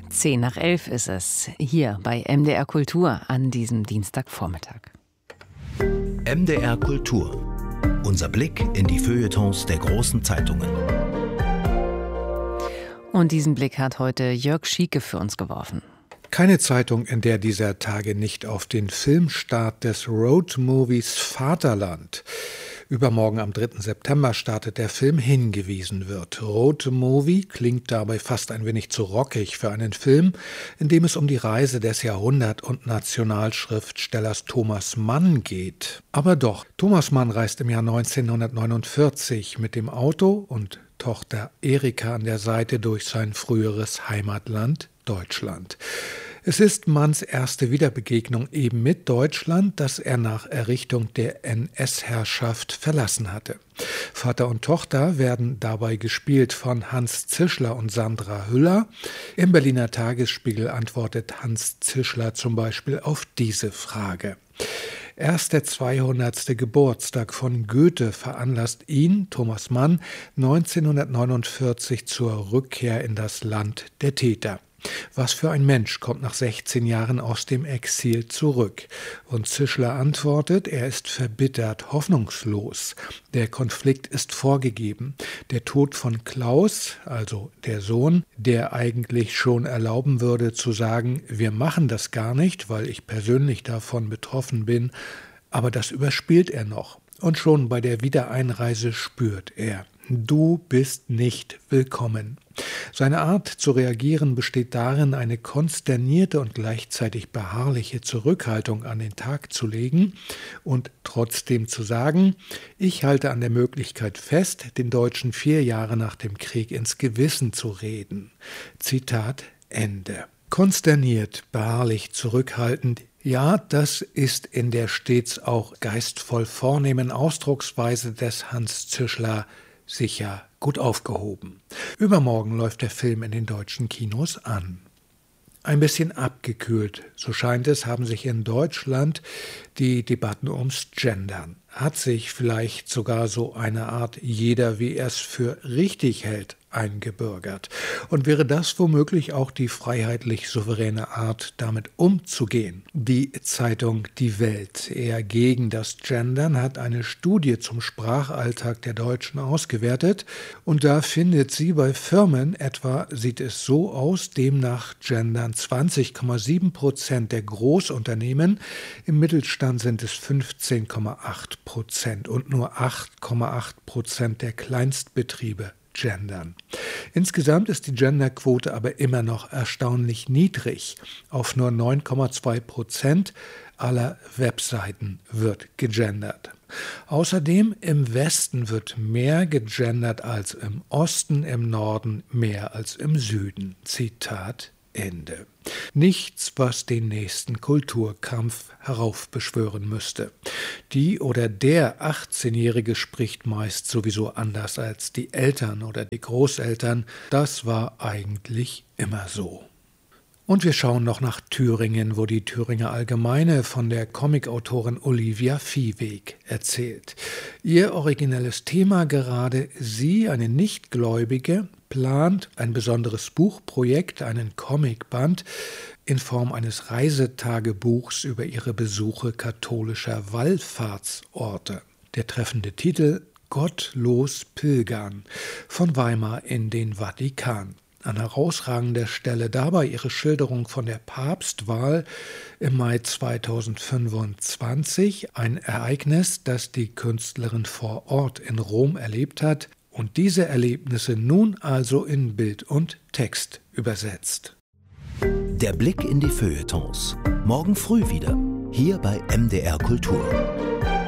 10:10 ist es, hier bei MDR Kultur an diesem Dienstagvormittag. MDR Kultur. Unser Blick in die Feuilletons der großen Zeitungen. Und diesen Blick hat heute Jörg Schieke für uns geworfen. Keine Zeitung, in der dieser Tage nicht auf den Filmstart des Roadmovies Vaterland, übermorgen am 3. September startet der Film, hingewiesen wird. Roadmovie klingt dabei fast ein wenig zu rockig für einen Film, in dem es um die Reise des Jahrhundert- und Nationalschriftstellers Thomas Mann geht. Aber doch, Thomas Mann reist im Jahr 1949 mit dem Auto und Tochter Erika an der Seite durch sein früheres Heimatland Deutschland. Es ist Manns erste Wiederbegegnung eben mit Deutschland, das er nach Errichtung der NS-Herrschaft verlassen hatte. Vater und Tochter werden dabei gespielt von Hans Zischler und Sandra Hüller. Im Berliner Tagesspiegel antwortet Hans Zischler zum Beispiel auf diese Frage. Erst der 200. Geburtstag von Goethe veranlasst ihn, Thomas Mann, 1949 zur Rückkehr in das Land der Täter. Was für ein Mensch kommt nach 16 Jahren aus dem Exil zurück? Und Zischler antwortet, er ist verbittert, hoffnungslos. Der Konflikt ist vorgegeben. Der Tod von Klaus, also der Sohn, der eigentlich schon erlauben würde zu sagen, wir machen das gar nicht, weil ich persönlich davon betroffen bin, aber das überspielt er noch. Und schon bei der Wiedereinreise spürt er, du bist nicht willkommen. Seine Art zu reagieren besteht darin, eine konsternierte und gleichzeitig beharrliche Zurückhaltung an den Tag zu legen und trotzdem zu sagen, ich halte an der Möglichkeit fest, den Deutschen 4 Jahre nach dem Krieg ins Gewissen zu reden. Zitat Ende. Konsterniert, beharrlich, zurückhaltend, ja, das ist in der stets auch geistvoll vornehmen Ausdrucksweise des Hans Zischler sicher gut aufgehoben. Übermorgen läuft der Film in den deutschen Kinos an. Ein bisschen abgekühlt, so scheint es, haben sich in Deutschland die Debatten ums Gendern. Hat sich vielleicht sogar so eine Art jeder, wie er es für richtig hält, eingebürgert. Und wäre das womöglich auch die freiheitlich-souveräne Art, damit umzugehen? Die Zeitung Die Welt, eher gegen das Gendern, hat eine Studie zum Sprachalltag der Deutschen ausgewertet. Und da findet sie, bei Firmen etwa sieht es so aus, demnach gendern 20,7% der Großunternehmen, im Mittelstand sind es 15,8% und nur 8,8% der Kleinstbetriebe gendern. Insgesamt ist die Genderquote aber immer noch erstaunlich niedrig. Auf nur 9,2% aller Webseiten wird gegendert. Außerdem im Westen wird mehr gegendert als im Osten, im Norden mehr als im Süden. Zitat Ende. Nichts, was den nächsten Kulturkampf heraufbeschwören müsste. Die oder der 18-Jährige spricht meist sowieso anders als die Eltern oder die Großeltern. Das war eigentlich immer so. Und wir schauen noch nach Thüringen, wo die Thüringer Allgemeine von der Comicautorin Olivia Viehweg erzählt. Ihr originelles Thema gerade: Sie, eine Nichtgläubige, plant ein besonderes Buchprojekt, einen Comicband in Form eines Reisetagebuchs über ihre Besuche katholischer Wallfahrtsorte. Der treffende Titel: Gottlos pilgern, von Weimar in den Vatikan. An herausragender Stelle dabei ihre Schilderung von der Papstwahl im Mai 2025, ein Ereignis, das die Künstlerin vor Ort in Rom erlebt hat und diese Erlebnisse nun also in Bild und Text übersetzt. Der Blick in die Feuilletons. Morgen früh wieder, hier bei MDR Kultur.